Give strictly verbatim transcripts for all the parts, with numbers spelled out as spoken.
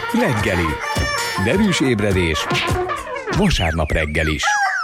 Reggeli. Derűs ébredés. Vasárnap reggel is.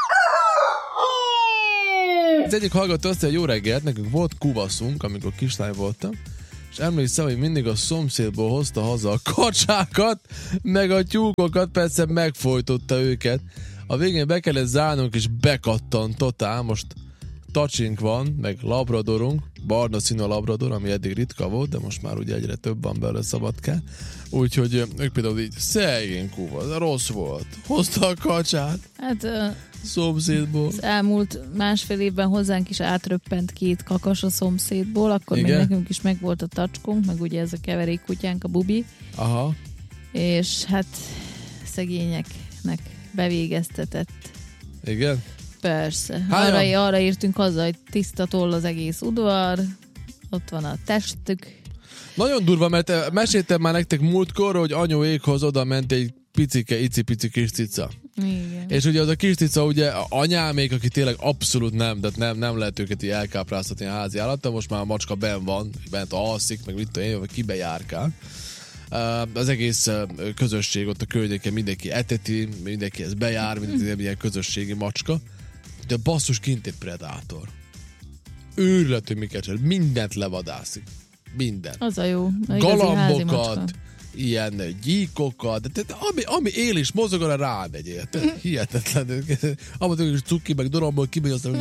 Az egyik hallgató azt, hogy jó reggelt, nekünk volt kuvaszunk, amikor kislány voltam, és emlékszem, hogy mindig a szomszédból hozta haza a kacsákat, meg a tyúkokat, persze megfojtotta őket. A végén be kellett zárnunk, és bekattant totál. Most tacsink van, meg labradorunk, barna színű a labrador, ami eddig ritka volt, de most már ugye egyre több van belőle szabadkán. Úgyhogy ők például így, szegény kuva, rossz volt. Hozta a kacsát. Hát uh, szomszédból. Az elmúlt másfél évben hozzánk is átröppent két kakas a szomszédból, akkor igen? még nekünk is megvolt a tacskunk, meg ugye ez a keverék kutyánk, a Bubi. Aha. És hát szegényeknek bevégeztetett. Igen? Persze. Arra, arra írtunk haza, hogy tiszta toll az egész udvar, ott van a testük. Nagyon durva, mert meséltem már nektek múltkor, hogy anyóékhoz oda ment egy picike, icipici kis cica. Igen. És ugye az a kis cica, ugye anyámék, aki tényleg abszolút nem, de nem, nem lehet őket így elkápráztatni a házi állattal, most már a macska benn van, bent alszik, meg mit tudom én, vagy kibe járkál. Az egész közösség ott a környéken mindenki eteti, mindenki ez bejár, mindenki ilyen közösségi macska. De basszus, kint egy predátor. Őrület, hogy miket csinál. Mindent levadászik. Mindent. Az a jó. A galambokat, ilyen gyíkokat, de, de, ami, ami él és mozog, arra rámegy. érted? Hihetetlen. Abban is cuki, meg doromból kimegy, aztán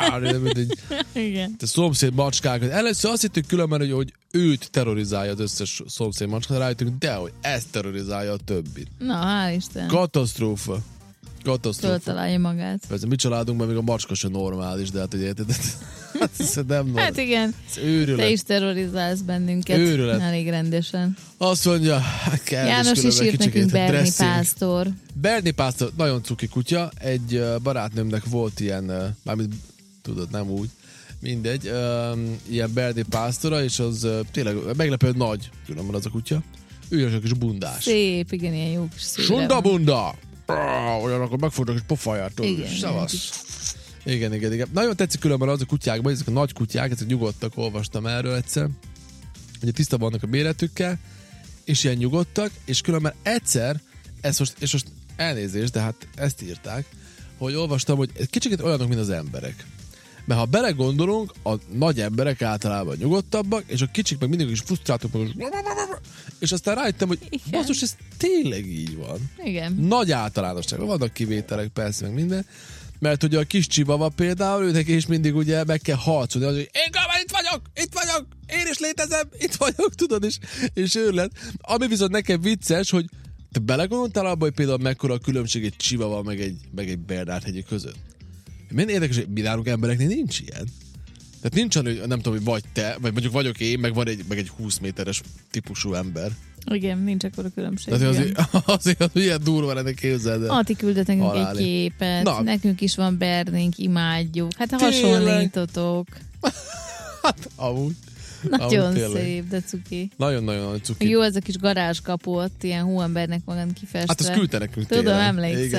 igen. Te szomszéd macskákat. Először azt hittük különben, hogy, hogy őt terrorizálja az összes szomszéd macskát, rájöttünk, de hogy ezt terrorizálja a többit. Na, hál' Isten. Katasztrófa. Katasztrófa. Föltalálja magát. Persze, mi családunkban még a macska sem normális, de hát ugye érted? Hát ez nem normális. Hát igen. Te is terrorizálsz bennünket. Őrület. Elég rendesen. Azt mondja, hát kell. János is írt nekünk Berni Pásztor. Berni Pásztor, nagyon cuki kutya. Egy barátnőmnek volt ilyen, mármint tudod, nem úgy, mindegy, um, ilyen Berni Pásztora, és az uh, tényleg meglepően nagy, különben az a kutya. Ő is a kis bundás. Szép, igen, ilyen jó kis szőre. Sunda bunda! Olyan, akkor megfordulok egy pofajától. Igen. Savasz. Igen, igen, igen. Nagyon tetszik különben az a kutyákban, ezek a nagy kutyák, ezek nyugodtak, olvastam erről egyszer. Ugye tiszta vannak a méretükkel, és ilyen nyugodtak, és különben egyszer, ez most, és most elnézést, de hát ezt írták, hogy olvastam, hogy kicsit olyanok, mint az emberek. Mert ha belegondolunk, a nagy emberek általában nyugodtabbak, és a kicsik meg mindig is frusztráltak, és aztán rájöttem, hogy basszus, ez tényleg így van. Igen. Nagy általánosság. Vannak kivételek, persze, meg minden. Mert ugye a kis csivava például, őnek is mindig ugye meg kell harcolni, hogy én gámán, itt vagyok, itt vagyok, én is létezem, itt vagyok, tudod, és, és őrület. Ami viszont nekem vicces, hogy te belegondoltál abba, hogy például mekkora a különbség egy csivava meg egy, meg egy Bernát hegyi között? Milyen érdekes, hogy mi nálunk embereknél nincs ilyen. Tehát nincs olyan, hogy nem tudom, hogy vagy te, vagy mondjuk vagyok én, meg van egy, meg egy húsz méteres típusú ember. Igen, nincs akkor a különbség. Tehát azért, azért az ilyen durva lenne képzelni. Ati küldet nekünk egy képet, na. Nekünk is van Bernénk, imádjuk. Hát hasonlítotok. Hát amúgy. Nagyon amúgy, szép, de cuki. Nagyon-nagyon cuki. Jó ez a kis garázskapu ott, ilyen hóembernek van kifestve. Hát azt küldte nekünk. Tudom, emlékszem.